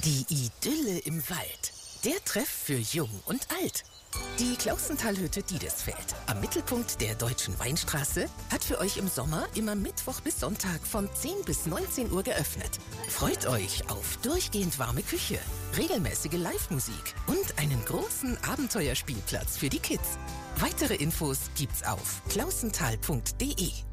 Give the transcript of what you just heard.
Die Idylle im Wald. Der Treff für Jung und Alt. Die Klausenthalhütte Diedesfeld, am Mittelpunkt der Deutschen Weinstraße, hat für euch im Sommer immer Mittwoch bis Sonntag von 10 bis 19 Uhr geöffnet. Freut euch auf durchgehend warme Küche, regelmäßige Live-Musik und einen großen Abenteuerspielplatz für die Kids. Weitere Infos gibt's auf klausenthal.de.